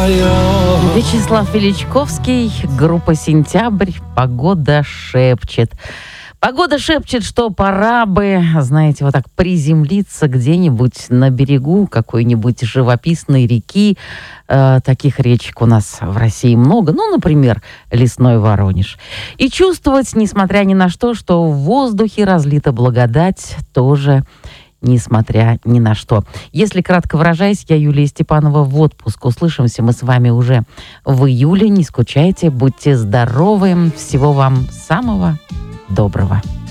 Вячеслав Величковский, группа «Сентябрь», «Погода шепчет». Погода шепчет, что пора бы, знаете, вот так приземлиться где-нибудь на берегу какой-нибудь живописной реки. Таких речек у нас в России много. Ну, например, лесной Воронеж. И чувствовать, несмотря ни на что в воздухе разлита благодать, тоже несмотря ни на что. Если кратко выражаясь, я Юлия Степанова в отпуск. Услышимся мы с вами уже в июле. Не скучайте, будьте здоровы. Всего вам самого доброго.